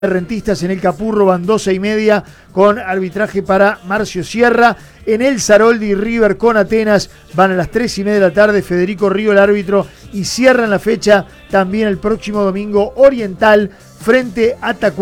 Rentistas en el Capurro van 12:30 con arbitraje para Marcio Sierra. En el Saroldi, River con Atenas van a las 3:30 de la tarde. Federico Río el árbitro y cierran la fecha también el próximo domingo Oriental frente a Tacuarembó.